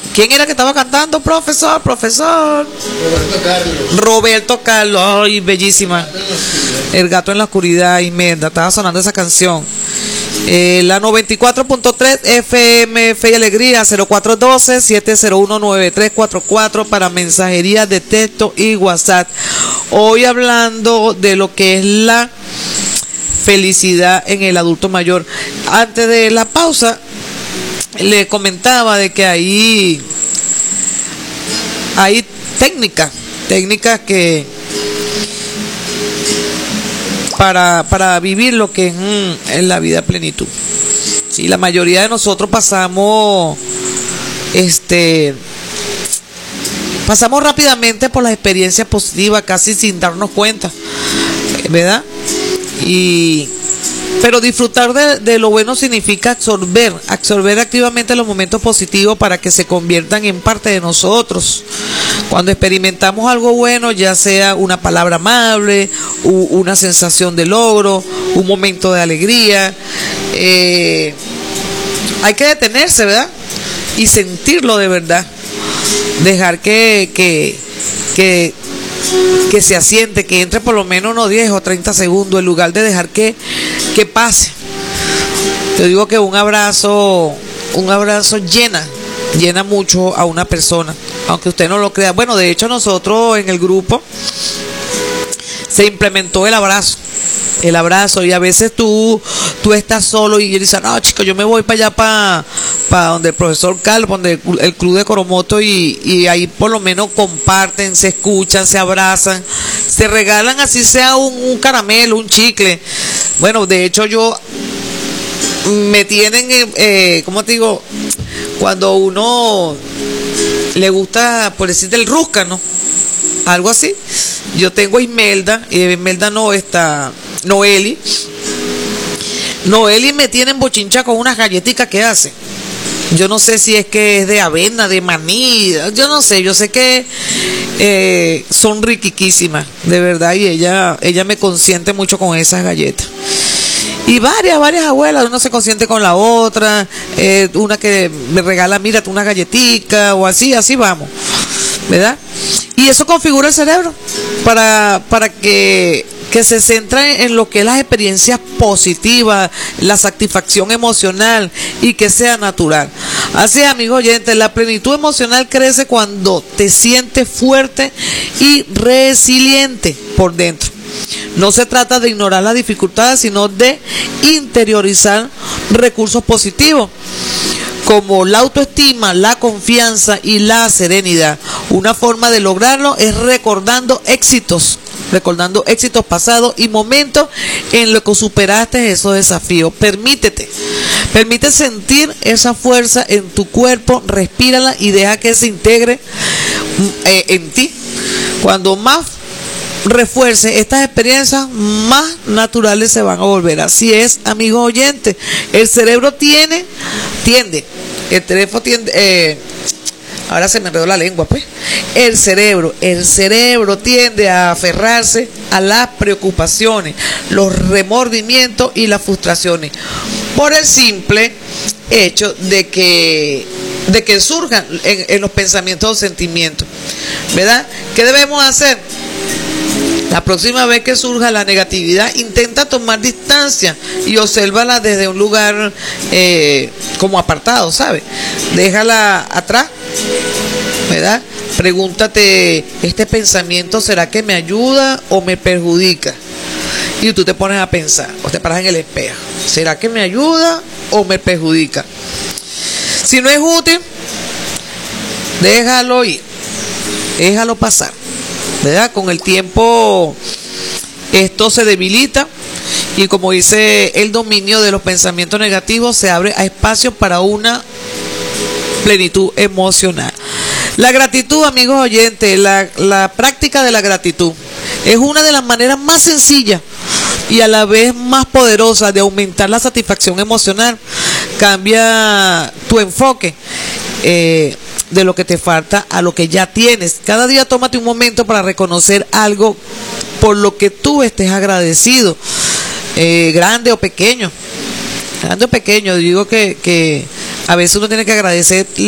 ¿Quién era que estaba cantando? Profesor. Roberto Carlos. Ay, bellísima. El gato en la oscuridad, Imelda. Estaba sonando esa canción. La 94.3 FM Fe y Alegría, 0412-701-9344 para mensajería de texto y WhatsApp. Hoy hablando de lo que es la felicidad en el adulto mayor. Antes de la pausa le comentaba de que hay técnicas que para vivir lo que es en la vida a plenitud. Sí, la mayoría de nosotros pasamos rápidamente por las experiencias positivas, casi sin darnos cuenta, ¿verdad? Pero disfrutar de lo bueno significa absorber activamente los momentos positivos para que se conviertan en parte de nosotros. Cuando experimentamos algo bueno, ya sea una palabra amable, una sensación de logro, un momento de alegría, hay que detenerse, ¿verdad? Y sentirlo de verdad. Dejar que se asiente, que entre por lo menos unos 10 o 30 segundos, en lugar de dejar que pase. Te digo que un abrazo llena mucho a una persona, aunque usted no lo crea. Bueno, de hecho nosotros en el grupo se implementó el abrazo, y a veces tú estás solo y dices, no, chico, yo me voy para allá, para donde el profesor Carlos, donde el club de Coromoto, y ahí por lo menos comparten, se escuchan, se abrazan, se regalan, así sea un caramelo, un chicle. Bueno, de hecho me tienen, ¿cómo te digo? Cuando uno le gusta, por decirte, el rúscano, algo así. Yo tengo a Imelda no está Noeli me tiene bochincha con unas galletitas que hace. Yo no sé si es que es de avena, de maní, yo no sé, yo sé que son riquísimas, de verdad, y ella me consiente mucho con esas galletas. Y varias abuelas, uno se consiente con la otra, una que me regala, mírate, una galletica, o así vamos, ¿verdad? Y eso configura el cerebro para que se centre en lo que es las experiencias positivas, la satisfacción emocional, y que sea natural. Así, amigo oyente, la plenitud emocional crece cuando te sientes fuerte y resiliente por dentro. No se trata de ignorar las dificultades, sino de interiorizar recursos positivos, como la autoestima, la confianza y la serenidad. Una forma de lograrlo es recordando éxitos pasados y momentos en los que superaste esos desafíos. Permite sentir esa fuerza en tu cuerpo, respírala y deja que se integre en ti. Cuando más refuerce estas experiencias, más naturales se van a volver. Así es, amigos oyentes, el cerebro tiende, ahora se me enredó la lengua, pues. El cerebro tiende a aferrarse a las preocupaciones, los remordimientos y las frustraciones, por el simple hecho de que surjan en los pensamientos o sentimientos, ¿verdad? ¿Qué debemos hacer? La próxima vez que surja la negatividad, intenta tomar distancia y obsérvala desde un lugar como apartado, ¿sabes? Déjala atrás, ¿verdad? Pregúntate, ¿este pensamiento será que me ayuda o me perjudica? Y tú te pones a pensar, o te paras en el espejo, ¿será que me ayuda o me perjudica? Si no es útil, déjalo ir, déjalo pasar, ¿verdad? Con el tiempo esto se debilita, y como dice, el dominio de los pensamientos negativos se abre a espacios para una plenitud emocional. La gratitud, amigos oyentes, la práctica de la gratitud es una de las maneras más sencillas y a la vez más poderosas de aumentar la satisfacción emocional. Cambia tu enfoque de lo que te falta a lo que ya tienes. Cada día tómate un momento para reconocer algo por lo que tú estés agradecido, grande o pequeño. Digo que a veces uno tiene que agradecer